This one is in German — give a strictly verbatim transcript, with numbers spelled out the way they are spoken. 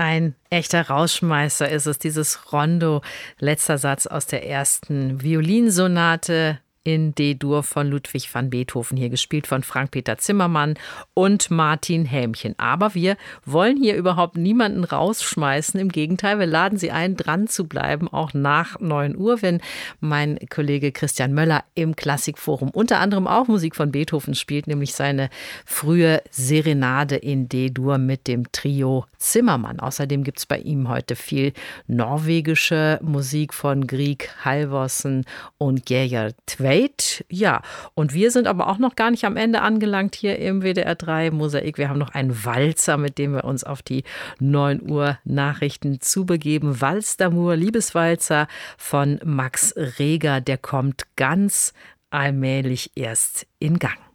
Ein echter Rausschmeißer ist es, dieses Rondo, letzter Satz aus der ersten Violinsonate in D-Dur von Ludwig van Beethoven, hier gespielt von Frank-Peter Zimmermann und Martin Hämchen. Aber wir wollen hier überhaupt niemanden rausschmeißen. Im Gegenteil, wir laden Sie ein, dran zu bleiben, auch nach neun Uhr, wenn mein Kollege Christian Möller im Klassikforum unter anderem auch Musik von Beethoven spielt, nämlich seine frühe Serenade in D-Dur mit dem Trio Zimmermann. Außerdem gibt es bei ihm heute viel norwegische Musik von Grieg Halvorsen und Geir Tveit. Ja, und wir sind aber auch noch gar nicht am Ende angelangt hier im W D R drei Mosaik. Wir haben noch einen Walzer, mit dem wir uns auf die neun Uhr Nachrichten zubegeben. Walz d'Amour, Liebeswalzer von Max Reger, der kommt ganz allmählich erst in Gang.